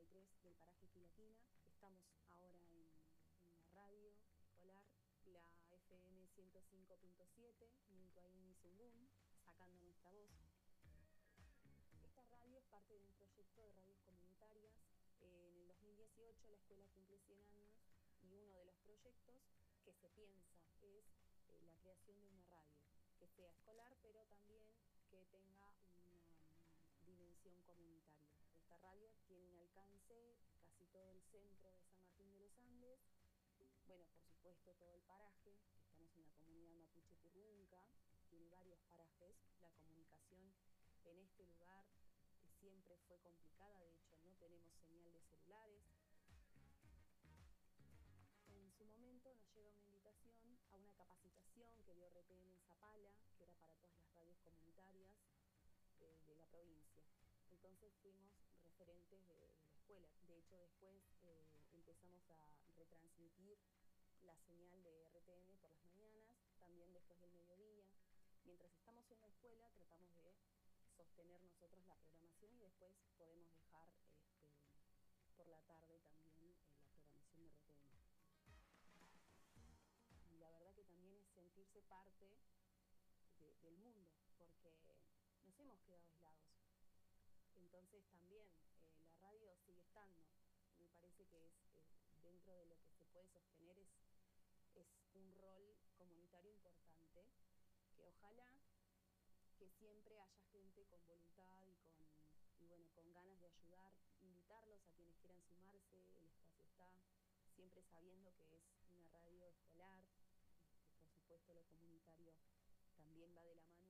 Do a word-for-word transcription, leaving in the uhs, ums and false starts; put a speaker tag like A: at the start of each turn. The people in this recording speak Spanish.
A: y tres del paraje Quilaquina. Estamos ahora en, en la radio escolar, la F M ciento cinco punto siete, Nintuaini Zungún, sacando nuestra voz. Esta radio es parte de un proyecto de radios comunitarias. En el dos mil dieciocho la escuela cumple cien años y uno de los proyectos que se piensa es eh, la creación de una radio que sea escolar, pero también que tenga una um, dimensión comunitaria. Esta radio tiene un alcance casi todo el centro de San Martín de los Andes, bueno, por supuesto todo el paraje, que estamos en la comunidad mapuche Currunca, tiene varios parajes. La comunicación en este lugar eh, siempre fue complicada, de hecho no tenemos señal de celulares. En su momento nos llega una invitación a una capacitación que dio R T N en Zapala, que era para todas las radios comunitarias eh, de la provincia. Entonces fuimos referentes de, de la escuela. De hecho, después eh, empezamos a retransmitir la señal de R T N por las mañanas, también después del mediodía. Mientras estamos en la escuela tratamos de sostener nosotros la programación y después podemos dejar este, por la tarde también eh, la programación de R T N. Y la verdad que también es sentirse parte de, del mundo, porque nos hemos quedado aislados. Entonces también eh, la radio sigue estando. Me parece que es eh, dentro de lo que se puede sostener es, es un rol comunitario importante, que ojalá que siempre haya gente con voluntad y con, y bueno, con ganas de ayudar, invitarlos a quienes quieran sumarse. El espacio está, siempre sabiendo que es una radio escolar, que por supuesto lo comunitario también va de la mano